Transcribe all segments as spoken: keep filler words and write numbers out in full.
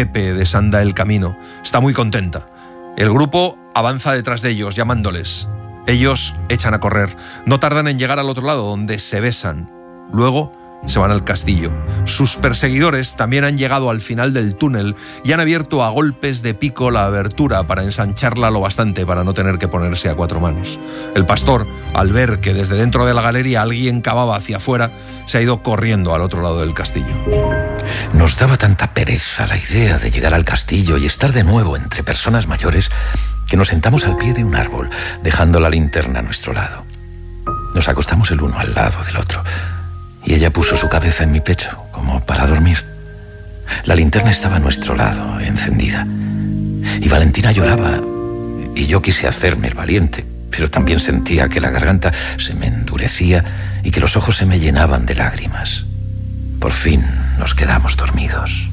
Pepe desanda el camino. Está muy contenta. El grupo avanza detrás de ellos, llamándoles. Ellos echan a correr. No tardan en llegar al otro lado, donde se besan. Luego se van al castillo. Sus perseguidores también han llegado al final del túnel y han abierto a golpes de pico la abertura para ensancharla lo bastante para no tener que ponerse a cuatro manos. El pastor, al ver que desde dentro de la galería alguien cavaba hacia afuera, se ha ido corriendo al otro lado del castillo. Nos daba tanta pereza la idea de llegar al castillo y estar de nuevo entre personas mayores que nos sentamos al pie de un árbol, dejando la linterna a nuestro lado. Nos acostamos el uno al lado del otro y ella puso su cabeza en mi pecho, como para dormir. La linterna estaba a nuestro lado, encendida. Y Valentina lloraba, y yo quise hacerme el valiente, pero también sentía que la garganta se me endurecía y que los ojos se me llenaban de lágrimas. Por fin nos quedamos dormidos.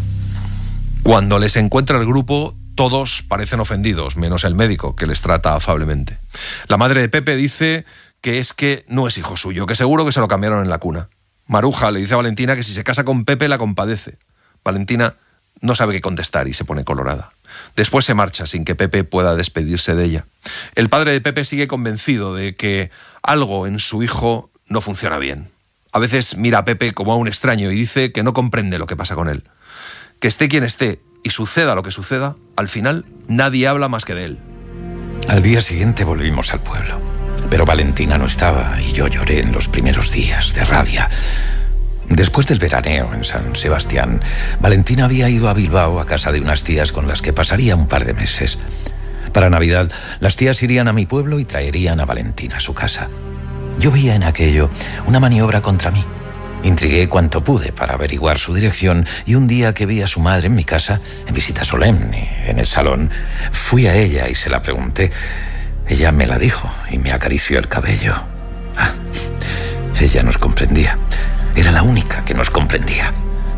Cuando les encuentra el grupo, todos parecen ofendidos, menos el médico, que les trata afablemente. La madre de Pepe dice que es que no es hijo suyo, que seguro que se lo cambiaron en la cuna. Maruja le dice a Valentina que si se casa con Pepe la compadece. Valentina no sabe qué contestar y se pone colorada. Después se marcha sin que Pepe pueda despedirse de ella. El padre de Pepe sigue convencido de que algo en su hijo no funciona bien. A veces mira a Pepe como a un extraño y dice que no comprende lo que pasa con él. Que esté quien esté y suceda lo que suceda, al final nadie habla más que de él. Al día siguiente volvimos al pueblo. Pero Valentina no estaba y yo lloré en los primeros días de rabia. Después del veraneo en San Sebastián, Valentina había ido a Bilbao a casa de unas tías con las que pasaría un par de meses. Para Navidad, las tías irían a mi pueblo y traerían a Valentina a su casa. Yo veía en aquello una maniobra contra mí. Intrigué cuanto pude para averiguar su dirección y un día que vi a su madre en mi casa, en visita solemne, en el salón, fui a ella y se la pregunté. Ella me la dijo y me acarició el cabello. Ah, ella nos comprendía. Era la única que nos comprendía.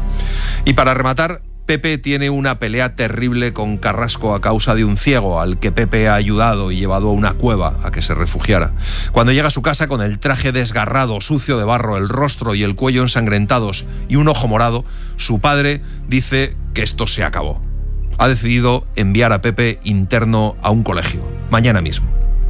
Y para rematar, Pepe tiene una pelea terrible con Carrasco a causa de un ciego al que Pepe ha ayudado y llevado a una cueva a que se refugiara. Cuando llega a su casa con el traje desgarrado, sucio de barro, el rostro y el cuello ensangrentados y un ojo morado, su padre dice que esto se acabó. Ha decidido enviar a Pepe interno a un colegio, mañana mismo.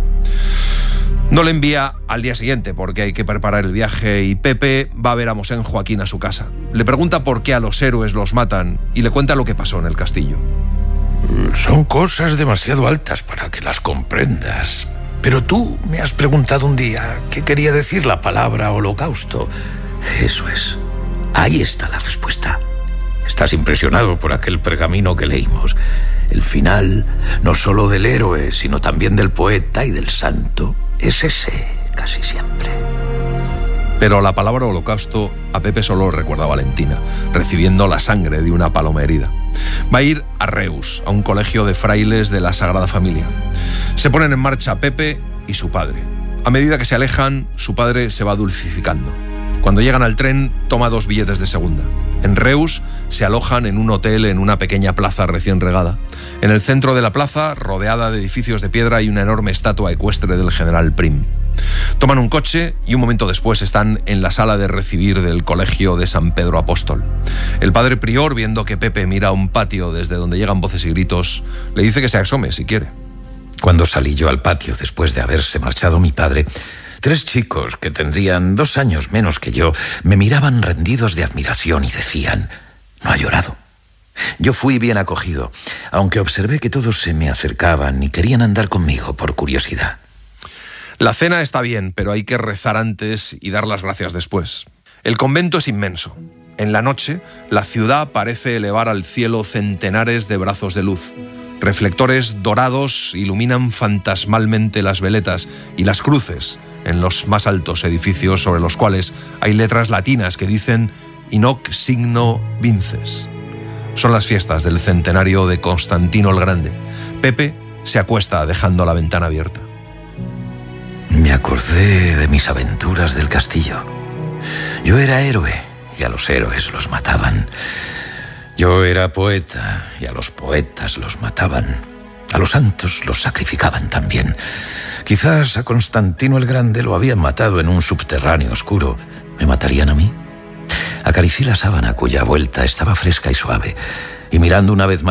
No le envía al día siguiente porque hay que preparar el viaje y Pepe va a ver a Mosén Joaquín a su casa. Le pregunta por qué a los héroes los matan y le cuenta lo que pasó en el castillo. Son cosas demasiado altas para que las comprendas. Pero tú me has preguntado un día qué quería decir la palabra holocausto. Eso es. Ahí está la respuesta. Estás impresionado por aquel pergamino que leímos. El final, no solo del héroe, sino también del poeta y del santo, es ese, casi siempre. Pero la palabra holocausto a Pepe solo recuerda a Valentina, recibiendo la sangre de una paloma herida. Va a ir a Reus, a un colegio de frailes de la Sagrada Familia. Se ponen en marcha Pepe y su padre. A medida que se alejan, su padre se va dulcificando. Cuando llegan al tren, toma dos billetes de segunda. En Reus se alojan en un hotel en una pequeña plaza recién regada. En el centro de la plaza, rodeada de edificios de piedra, hay una enorme estatua ecuestre del general Prim. Toman un coche y un momento después están en la sala de recibir del colegio de San Pedro Apóstol. El padre prior, viendo que Pepe mira a un patio desde donde llegan voces y gritos, le dice que se asome si quiere. Cuando salí yo al patio después de haberse marchado mi padre, tres chicos que tendrían dos años menos que yo me miraban rendidos de admiración y decían: no ha llorado. Yo fui bien acogido, aunque observé que todos se me acercaban y querían andar conmigo por curiosidad. La cena está bien, pero hay que rezar antes y dar las gracias después. El convento es inmenso. En la noche, la ciudad parece elevar al cielo centenares de brazos de luz. Reflectores dorados iluminan fantasmalmente las veletas y las cruces en los más altos edificios sobre los cuales hay letras latinas que dicen «In hoc signo vinces». Son las fiestas del centenario de Constantino el Grande. Pepe se acuesta dejando la ventana abierta. Me acordé de mis aventuras del castillo. Yo era héroe y a los héroes los mataban. Yo era poeta y a los poetas los mataban. A los santos los sacrificaban también. Quizás a Constantino el Grande lo habían matado en un subterráneo oscuro. ¿Me matarían a mí? Acaricié la sábana cuya vuelta estaba fresca y suave, y mirando una vez más